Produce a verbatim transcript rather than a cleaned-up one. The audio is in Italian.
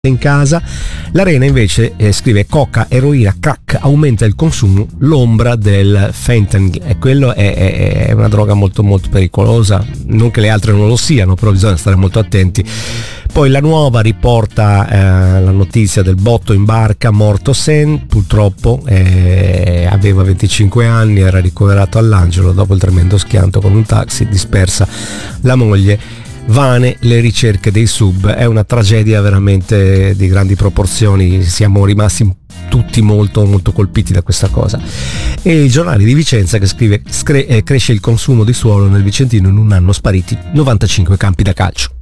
in casa. L'Arena invece eh, scrive: coca, eroina, crack, aumenta il consumo, l'ombra del fentanyl, e quello è, è, è una droga molto molto pericolosa, non che le altre non lo siano, però bisogna stare molto attenti. Poi La Nuova riporta eh, la notizia del botto in barca, morto Sen, purtroppo eh, aveva venticinque anni, era ricoverato all'Angelo dopo il tremendo schianto con un taxi, dispersa la moglie. Vane le ricerche dei sub, è una tragedia veramente di grandi proporzioni, siamo rimasti tutti molto molto colpiti da questa cosa. E il Giornale di Vicenza che scrive: cresce il consumo di suolo nel Vicentino, in un anno spariti novantacinque campi da calcio.